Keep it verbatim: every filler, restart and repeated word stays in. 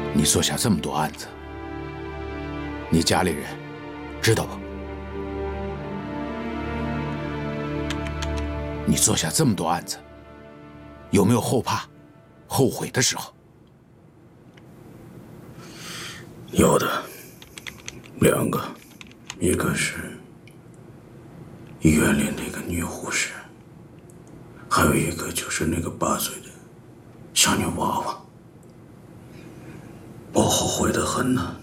你做下这么多案子，你家里人知道不？你做下这么多案子，有没有后怕、后悔的时候？ 有的，两个，一个是医院里那个女护士，还有一个就是那个八岁的小女娃娃。我后悔的很呢。